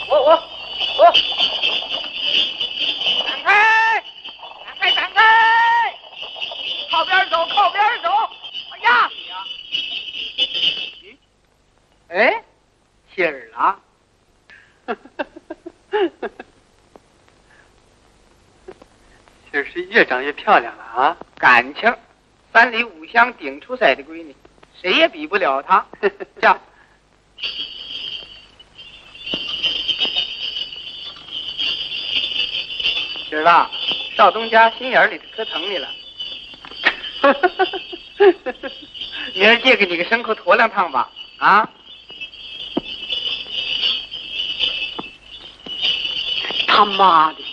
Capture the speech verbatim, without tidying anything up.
我我我，闪开，闪开，闪开，靠边走，靠边走，我压死你啊！哎，气儿了。 气儿是越长越漂亮了啊！ 感情，三里五乡顶出塞的闺女，谁也比不了她。叫。知道，少东家心眼里头可疼你了。明儿借给你个牲口驮两趟吧，啊？他妈的！